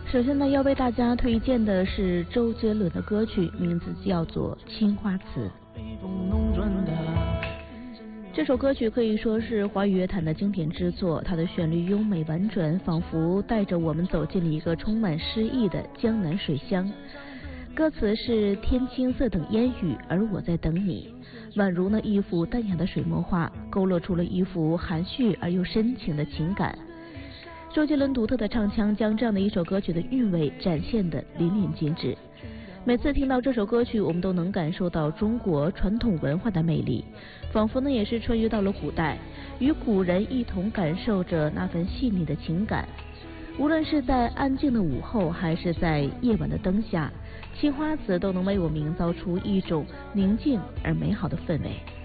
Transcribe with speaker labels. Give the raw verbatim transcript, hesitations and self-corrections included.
Speaker 1: 首先呢，要为大家推荐的是周杰伦的歌曲，名字叫做《青花瓷》。这首歌曲可以说是华语乐坛的经典之作，它的旋律优美婉转，仿佛带着我们走进了一个充满诗意的江南水乡。歌词是天青色等烟雨，而我在等你，宛如那一幅淡雅的水墨画，勾勒出了一幅含蓄而又深情的情感。周杰伦独特的唱腔将这样的一首歌曲的韵味展现得淋漓尽致。每次听到这首歌曲，我们都能感受到中国传统文化的魅力，仿佛呢也是穿越到了古代，与古人一同感受着那份细腻的情感。无论是在安静的午后，还是在夜晚的灯下，青花瓷都能为我们营造出一种宁静而美好的氛围。